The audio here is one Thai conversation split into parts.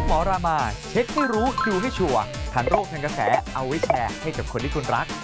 หมอรามาเช็คให้รู้ดูให้ชัวร์ทันโรคทันกระแสเอาไว้แชร์ให้กับคนที่คุณรัก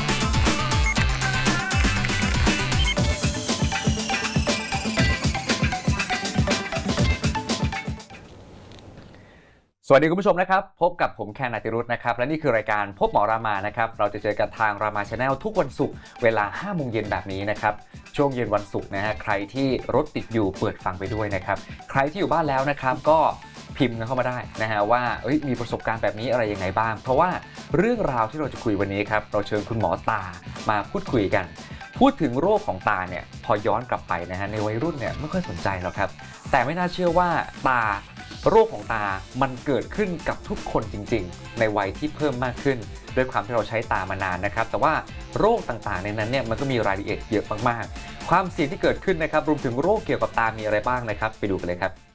สวัสดีคุณผู้ชมนะครับพบกับผมแคนนาติรุธนะครับและนี่คือรายการพบหมอรามานะครับเราจะเจอกันทางรามา Channel ทุกวันศุกร์เวลา 5 โมงเย็นแบบนี้นะครับช่วงเย็นวันศุกร์นะฮะใครที่รถติดอยู่เปิดฟังไปด้วยนะครับใครที่อยู่บ้านแล้วนะครับก็พิมพ์กันเข้ามาได้นะฮะว่ามีประสบการณ์แบบนี้อะไรยังไงบ้างเพราะว่าเรื่องราวที่เราจะคุยวันนี้ครับเราเชิญคุณหมอตามาพูดคุยกันพูดถึงโรคของตาเนี่ยพอย้อนกลับไปนะฮะในวัยรุ่นเนี่ยไม่ค่อยสนใจหรอกครับแต่ไม่น่าเชื่อว่าโรคของตามันเกิดขึ้นกับทุกคนจริงๆในวัยที่เพิ่มมากขึ้นด้วยความที่เราใช้ตามานานนะครับแต่ว่าโรคต่างๆในนั้นเนี่ยมันก็มีรายละเอียดเยอะมากๆความเสี่ยงที่เกิดขึ้นนะครับรวมถึงโรคเกี่ยวกับตามีอะไรบ้างนะครับไปดูกันเลยครับ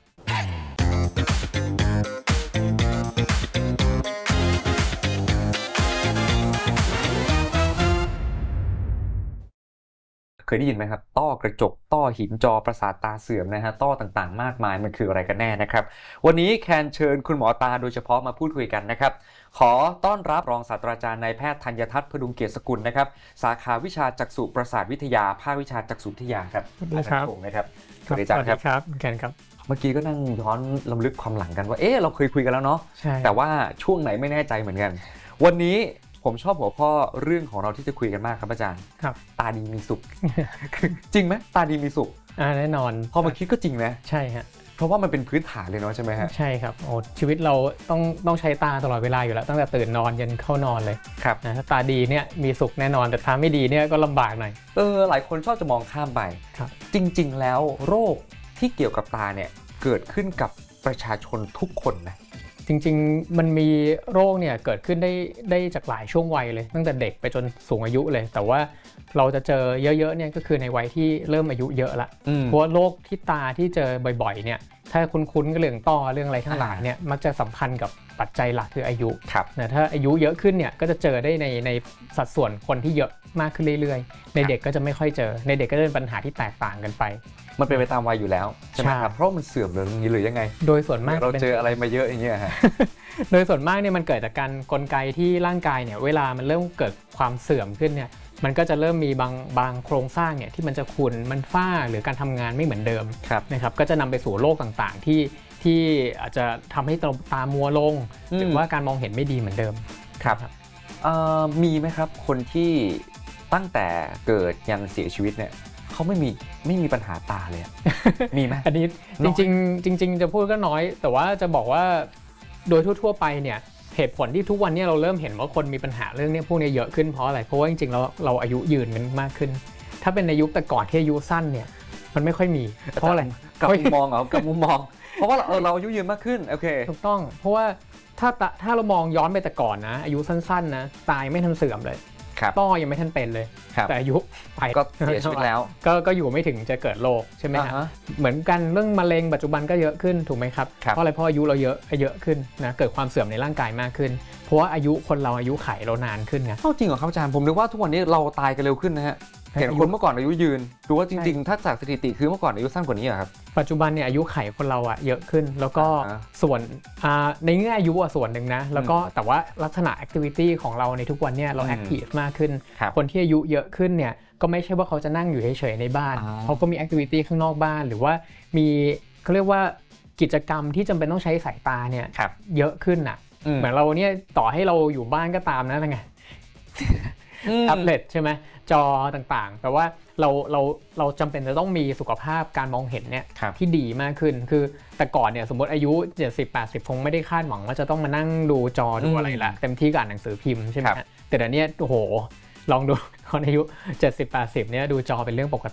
เคยได้ยินไหมครับต้อกระจกต้อหินจอประสาทตาเสื่อมนะฮะต้อต่างๆมากมายมันคืออะไรกันแน่นะครับวันนี้แคนเชิญคุณหมอตาโดยเฉพาะมาพูดคุยกันนะครับขอต้อนรับรองศาสตราจารย์นายแพทย์ธัญทัศน์พดุงเกียรติสกุลนะครับสาขาวิชาจักษุประสาทวิทยาภาควิชาจักษุวิทยาครับสวัสดีครับนะครับสวัสดีครับแคนครับเมื่อกี้ก็นั่งย้อนลำลึกความหลังกันว่าเราเคยคุยกันแล้วเนาะแต่ว่าช่วงไหนไม่แน่ใจเหมือนกันวันนี้ผมชอบหัวข้อเรื่องของเราที่จะคุยกันมากครับอาจารย์ครับตาดีมีสุข จริงไหมตาดีมีสุขแน่นอนพอมาคิดก็จริงนะใช่ฮะเพราะว่ามันเป็นพื้นฐานเลยเนาะใช่ไหมฮะใช่ครับชีวิตเราต้องใช้ตาตลอดเวลาอยู่แล้วตั้งแต่ตื่นนอนยันเข้านอนเลยครับนะถ้าตาดีเนี่ยมีสุขแน่นอนแต่ตาไม่ดีเนี่ยก็ลำบากหน่อยหลายคนชอบจะมองข้ามไปครับจริงๆแล้วโรคที่เกี่ยวกับตาเนี่ยเกิดขึ้นกับประชาชนทุกคนนะจริงๆมันมีโรคเนี่ยเกิดขึ้นได้จากหลายช่วงวัยเลยตั้งแต่เด็กไปจนสูงอายุเลยแต่ว่าเราจะเจอเยอะๆเนี่ยก็คือในวัยที่เริ่มอายุเยอะละเพราะว่าโรคที่ตาที่เจอบ่อยๆเนี่ยถ้าคุ้นๆก็เรื่องต้อเรื่องอะไรทั้งหลายเนี่ยมักจะสัมพันธ์กับปัจจัยหลักคืออายุนะถ้าอายุเยอะขึ้นเนี่ยก็จะเจอได้ในสัดส่วนคนที่เยอะมากขึ้นเรื่อยๆในเด็กก็จะไม่ค่อยเจอในเด็กก็จะเป็นปัญหาที่แตกต่างกันไปมันเป็นไปตามวัยอยู่แล้วใช่ไหมครับเพราะมันเสื่อมหรือยังไงโดยส่วนมากเราเจออะไรมาเยอะอย่างเงี้ยฮะโดยส่วนมากเนี่ยมันเกิดจากการกลไกที่ร่างกายเนี่ยเวลามันเริ่มเกิดความเสื่อมขึ้นเนี่ยมันก็จะเริ่มมีบางโครงสร้างเนี่ยที่มันจะขุ่นมันฝ้าหรือการทำงานไม่เหมือนเดิมนะครับก็จะนำไปสู่โรคต่างๆที่อาจจะทำให้ตามัวลงหรือว่าการมองเห็นไม่ดีเหมือนเดิมครับมีไหมครับคนที่ตั้งแต่เกิดยันเสียชีวิตเนี่ยเขาไม่มีปัญหาตาเลยมีไหมอันนี้จริงจะพูดก็น้อยแต่ว่าจะบอกว่าโดยทั่วๆไปเนี่ยเหตุผลที่ทุกวันนี้เราเริ่มเห็นว่าคนมีปัญหาเรื่องนี้พวกนี้เยอะขึ้นเพราะอะไรเพราะว่าจริงๆเราอายุยืนกันมากขึ้นถ้าเป็นในยุคแต่ก่อนที่อายุสั้นเนี่ยมันไม่ค่อยมีเพราะอะไรกับมุมมองกับมุมมองเพราะว่าเราอายุยืนมากขึ้นโอเคถูกต้องเพราะว่าถ้าเรามองย้อนไปแต่ก่อนนะอายุสั้นๆนะตายไม่ทันเสื่อมเลยต้อยังไม่ทันเป็นเลยแต่อายุไปก็เสียชีวิตแล้วก็อยู่ไม่ถึงจะเกิดโรคใช่ไหมครับเหมือนกันเรื่องมะเร็งปัจจุบันก็เยอะขึ้นถูกไหมครับเพราะอะไรเพราะอายุเราเยอะขึ้นนะเกิดความเสื่อมในร่างกายมากขึ้นเพราะว่าอายุคนเราอายุไขเรานานขึ้นไงจริงเหรอครับอาจารย์ผมนึกว่าทุกวันนี้เราตายกันเร็วขึ้นนะฮะเห็นคนเมื่อก่อนอายุยืนดูว่าจริงๆถ้าจากสถิติคือเมื่อก่อนอายุสั้นกว่านี้ครับปัจจุบันเนี่ยอายุไขคนเราเยอะขึ้นแล้วก็ส่วนในแง่อายุส่วนหนึ่งนะแล้วก็แต่ว่าลักษณะแอคทิวิตี้ของเราในทุกวันเนี่ยเราแอคทีฟมากขึ้นคนที่อายุเยอะขึ้นเนี่ยก็ไม่ใช่ว่าเขาจะนั่งอยู่เฉยๆในบ้านเขาก็มีแอคทิวิตี้ข้างนอกบ้านหรือว่ามีเขาเรียกว่ากิจกรรมที่จำเป็นต้องใช้สายตาเนี่ยเยอะขึ้นเหมือนเราเนี่ยต่อให้เราอยู่บ้านก็ตามนะไงแท็บเล็ตใช่ไหมจอต่างๆแต่ว่าเราจำเป็นจะต้องมีสุขภาพการมองเห็นเนี่ยที่ดีมากขึ้นคือแต่ก่อนเนี่ยสมมติอายุ 70-80 คงไม่ได้คาดหวังว่าจะต้องมานั่งดูจอดูอะไรละเต็มที่กับหนังสือพิมพ์ใช่ไหมแต่เดี๋ยวนี้โอ้โหลองดูคนอายุ 70-80 เนี่ยดูจอเป็นเรื่องปก